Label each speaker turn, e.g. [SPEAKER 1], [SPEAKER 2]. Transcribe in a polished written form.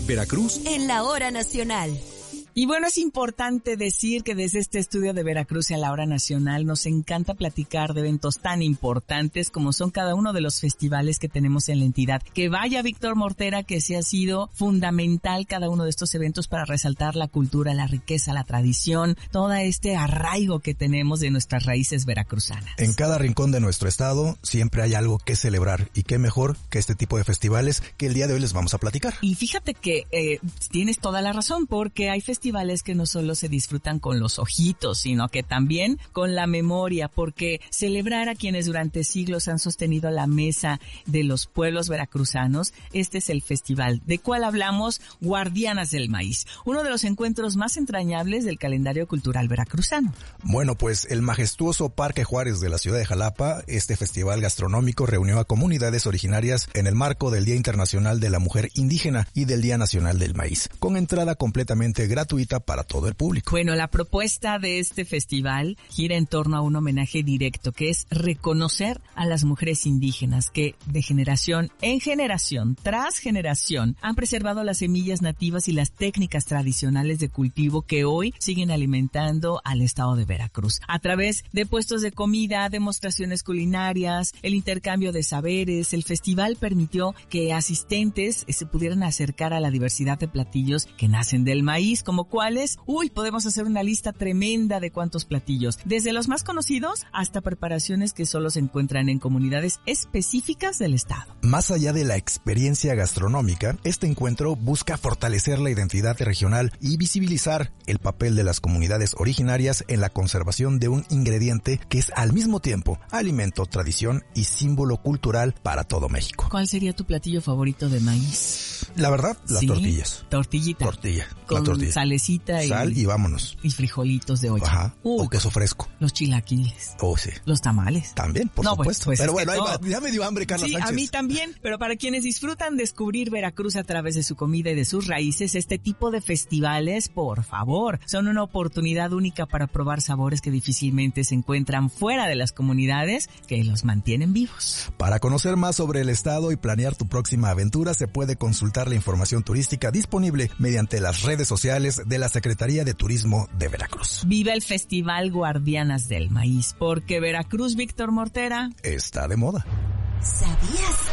[SPEAKER 1] Veracruz
[SPEAKER 2] en la hora nacional.
[SPEAKER 3] Y bueno, es importante decir que desde este estudio de Veracruz en la hora nacional nos encanta platicar de eventos tan importantes como son cada uno de los festivales que tenemos en la entidad. Que vaya Víctor Mortera, que sí ha sido fundamental cada uno de estos eventos para resaltar la cultura, la riqueza, la tradición, todo este arraigo que tenemos de nuestras raíces veracruzanas.
[SPEAKER 4] En cada rincón de nuestro estado siempre hay algo que celebrar y qué mejor que este tipo de festivales que el día de hoy les vamos a platicar.
[SPEAKER 3] Y fíjate que tienes toda la razón, porque hay festivales que no solo se disfrutan con los ojitos, sino que también con la memoria, porque celebrar a quienes durante siglos han sostenido la mesa de los pueblos veracruzanos, este es el festival. ¿De cuál hablamos? Guardianas del Maíz, uno de los encuentros más entrañables del calendario cultural veracruzano.
[SPEAKER 4] Bueno, pues el majestuoso Parque Juárez de la ciudad de Jalapa, este festival gastronómico reunió a comunidades originarias en el marco del Día Internacional de la Mujer Indígena y del Día Nacional del Maíz, con entrada completamente gratuita para todo el público.
[SPEAKER 3] Bueno, la propuesta de este festival gira en torno a un homenaje directo, que es reconocer a las mujeres indígenas que de generación en generación, tras generación, han preservado las semillas nativas y las técnicas tradicionales de cultivo que hoy siguen alimentando al estado de Veracruz. A través de puestos de comida, demostraciones culinarias, el intercambio de saberes, el festival permitió que asistentes se pudieran acercar a la diversidad de platillos que nacen del maíz, como cuáles, podemos hacer una lista tremenda de cuántos platillos, desde los más conocidos hasta preparaciones que solo se encuentran en comunidades específicas del estado.
[SPEAKER 4] Más allá de la experiencia gastronómica, este encuentro busca fortalecer la identidad regional y visibilizar el papel de las comunidades originarias en la conservación de un ingrediente que es al mismo tiempo alimento, tradición y símbolo cultural para todo México.
[SPEAKER 3] ¿Cuál sería tu platillo favorito de maíz?
[SPEAKER 4] La verdad, las tortillas.
[SPEAKER 3] Tortillita.
[SPEAKER 4] Tortilla.
[SPEAKER 3] Con
[SPEAKER 4] la tortilla.
[SPEAKER 3] Salecita
[SPEAKER 4] Sal y vámonos.
[SPEAKER 3] Y frijolitos de olla.
[SPEAKER 4] Ajá. O queso fresco.
[SPEAKER 3] Los chilaquiles.
[SPEAKER 4] Sí.
[SPEAKER 3] Los tamales.
[SPEAKER 4] También, por supuesto.
[SPEAKER 3] Pues
[SPEAKER 4] pero bueno, ahí va. Ya me dio hambre, Carla Sánchez.
[SPEAKER 3] Sí, a mí también. Pero para quienes disfrutan descubrir Veracruz a través de su comida y de sus raíces, este tipo de festivales, por favor, son una oportunidad única para probar sabores que difícilmente se encuentran fuera de las comunidades que los mantienen vivos.
[SPEAKER 4] Para conocer más sobre el estado y planear tu próxima aventura, se puede consultar la información turística disponible mediante las redes sociales de la Secretaría de Turismo de Veracruz.
[SPEAKER 3] Viva el Festival Guardianas del Maíz, porque Veracruz, Víctor Mortera,
[SPEAKER 4] está de moda.
[SPEAKER 2] ¿Sabías